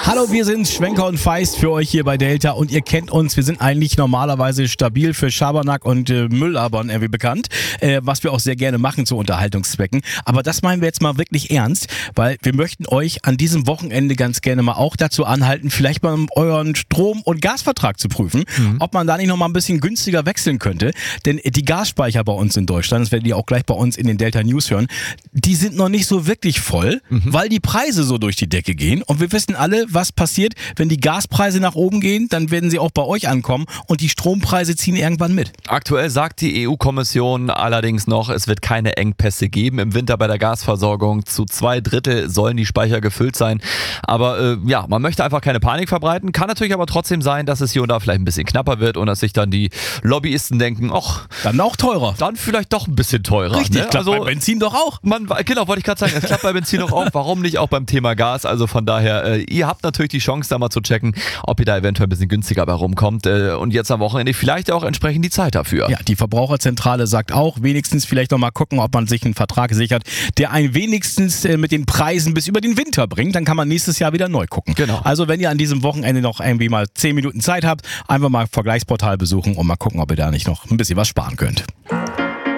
Hallo, wir sind Schwenker und Feist für euch hier bei Delta und ihr kennt uns, wir sind eigentlich normalerweise stabil für Schabernack und Müllabern irgendwie bekannt, was wir auch sehr gerne machen zu Unterhaltungszwecken. Aber das meinen wir jetzt mal wirklich ernst, weil wir möchten euch an diesem Wochenende ganz gerne mal auch dazu anhalten, vielleicht mal euren Strom- und Gasvertrag zu prüfen, ob man da nicht noch mal ein bisschen günstiger wechseln könnte. Denn die Gasspeicher bei uns in Deutschland, das werdet ihr auch gleich bei uns in den Delta News hören, die sind noch nicht so wirklich voll, weil die Preise so durch die Decke gehen. Und wir wissen alle, was passiert, wenn die Gaspreise nach oben gehen, dann werden sie auch bei euch ankommen und die Strompreise ziehen irgendwann mit. Aktuell sagt die EU-Kommission allerdings noch, es wird keine Engpässe geben im Winter bei der Gasversorgung. Zu 2/3 sollen die Speicher gefüllt sein. Aber man möchte einfach keine Panik verbreiten. Kann natürlich aber trotzdem sein, dass es hier und da vielleicht ein bisschen knapper wird und dass sich dann die Lobbyisten denken, ach, dann auch teurer. Dann vielleicht doch ein bisschen teurer. Richtig, ne? klappt bei Benzin doch auch. Genau, wollte ich gerade sagen, es klappt bei Benzin doch auch. Warum nicht auch beim Thema Gas? Also von daher, ihr habt natürlich die Chance, da mal zu checken, ob ihr da eventuell ein bisschen günstiger bei rumkommt. Und jetzt am Wochenende vielleicht auch entsprechend die Zeit dafür. Ja, die Verbraucherzentrale sagt auch, wenigstens vielleicht noch mal gucken, ob man sich einen Vertrag sichert, der einen wenigstens mit den Preisen bis über den Winter bringt. Dann kann man nächstes Jahr wieder neu gucken. Genau. Also wenn ihr an diesem Wochenende noch irgendwie mal 10 Minuten Zeit habt, einfach mal Vergleichsportal besuchen und mal gucken, ob ihr da nicht noch ein bisschen was sparen könnt.